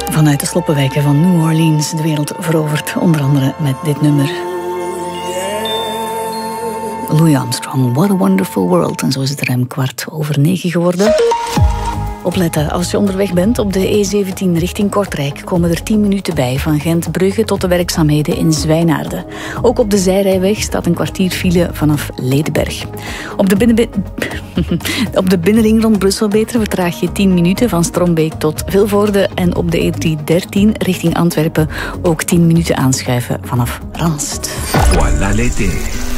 Vanuit de sloppenwijken van New Orleans de wereld veroverd, onder andere met dit nummer. Louis Armstrong, What a Wonderful World. En zo is het ruim 9:15 geworden. Opletten, als je onderweg bent op de E17 richting Kortrijk komen er 10 minuten bij, van Gent-Brugge tot de werkzaamheden in Zwijnaarden. Ook op de zijrijweg staat een kwartier file vanaf Ledenberg. Op de binnenring rond Brussel vertraag je 10 minuten van Strombeek tot Vilvoorde. En op de E313 richting Antwerpen ook 10 minuten aanschuiven vanaf Ranst. Voilà l'été.